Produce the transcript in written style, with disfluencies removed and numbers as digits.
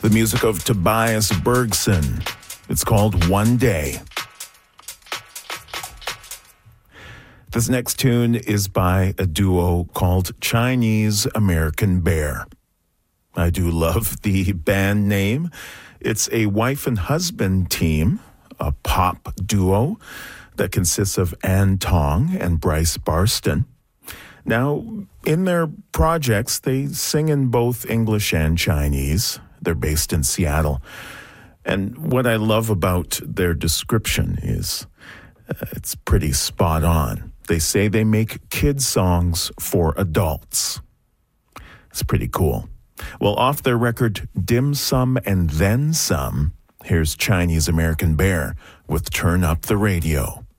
The music of Tobias Bergson. It's called One Day. This next tune is by a duo called Chinese American Bear. I do love the band name. It's a wife and husband team, a pop duo that consists of Ann Tong and Bryce Barston. Now, in their projects, they sing in both English and Chinese. They're based in Seattle. And what I love about their description is it's pretty spot on. They say they make kids' songs for adults. It's pretty cool. Well, off their record, Dim Sum and Then Some, here's Chinese American Bear with Turn Up the Radio.